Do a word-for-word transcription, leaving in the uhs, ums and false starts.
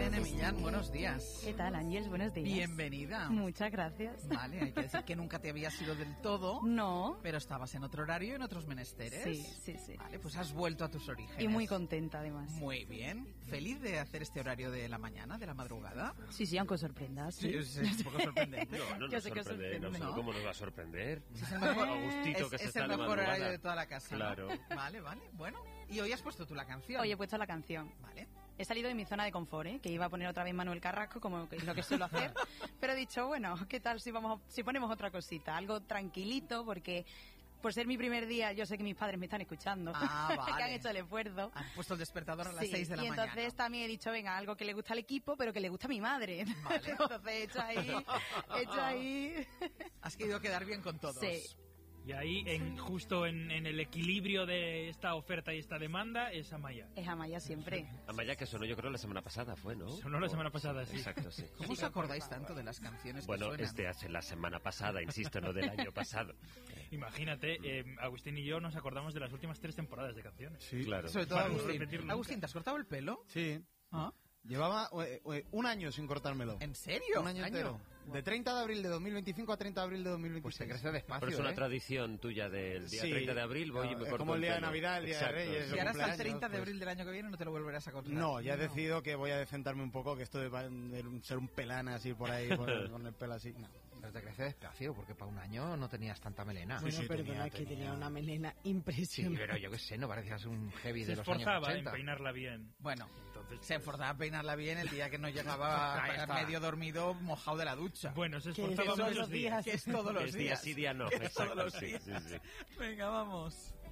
Irene Millán, buenos días. ¿Qué tal, Ángeles? Buenos días. Bienvenida. Muchas gracias. Vale, hay que decir que nunca te habías ido del todo. No. Pero estabas en otro horario y en otros menesteres. Sí, sí, sí. Vale, pues has vuelto a tus orígenes. Y muy contenta, además. Muy bien. ¿Feliz de hacer este horario de la mañana, de la madrugada? Sí, sí, aunque sorprendas. Sí, es, es un poco sorprendente. No, no Yo nos sé que sorprende. No sé sorprende. cómo nos va a sorprender. Es el mejor, Agustito que es, se es está el de mejor madrugada. horario de toda la casa. Claro. ¿No? Vale, vale. Bueno, y hoy has puesto tú la canción. Hoy he puesto la canción. Vale. He salido de mi zona de confort, ¿eh? Que iba a poner otra vez Manuel Carrasco, como que es lo que suelo hacer. Pero he dicho, bueno, ¿qué tal si vamos a- si ponemos otra cosita? Algo tranquilito, porque por ser mi primer día, yo sé que mis padres me están escuchando. Ah, vale. Que han hecho el esfuerzo. Han puesto el despertador a las Sí, seis de la y mañana. entonces también he dicho, venga, algo que le gusta al equipo, pero que le gusta a mi madre. Vale. Entonces he hecho ahí, he hecho ahí... Has querido quedar bien con todos. Sí. Y ahí, en, justo en, en el equilibrio de esta oferta y esta demanda, es Amaya. Es Amaya siempre. Amaya, que sonó yo creo la semana pasada, fue, ¿no? Sonó la semana pasada, sí. Exacto, sí. ¿Cómo os acordáis tanto de las canciones Bueno, que suenan? es de hace la semana pasada, insisto, no del año pasado. Imagínate, eh, Agustín y yo nos acordamos de las últimas tres temporadas de canciones. Sí, Claro. Sobre todo Para no Agustín. repetir nunca. Agustín, ¿te has cortado el pelo? sí. ¿Ah? Llevaba eh, eh, un año sin cortármelo. ¿En serio? Un año entero. De treinta de abril de dos mil veinticinco a treinta de abril de dos mil veintiséis. Pues se crece despacio, Pero es una ¿eh? tradición tuya del día Sí. treinta de abril, voy y No, me es corto como el día de pelo. Navidad, el día de Exacto, Reyes, sí. Si ahora hasta el cumpleaños, treinta de pues- abril del año que viene no te lo volverás a cortar. No, ya he decidido que voy a decentarme un poco, que esto de, de ser un pelán así por ahí, por- con el pelo así. No. Pero te crece despacio, porque para un año no tenías tanta melena. Sí, Bueno, sí, perdona, tenía- es que tenía- tenía una melena Sí, impresionante. pero yo qué sé, no parecías un heavy Se de los años esforzaba en ochenta. peinarla bien. Bueno, Entonces, se esforzaba a peinarla bien el día que no llegaba Ahí está. medio dormido, mojado de la ducha. Bueno, se Que esforzaba todos muchos los días. días. Que es todos los Es días. día sí, día no. Que es todos Exacto, los sí, días. sí, sí. Venga, vamos.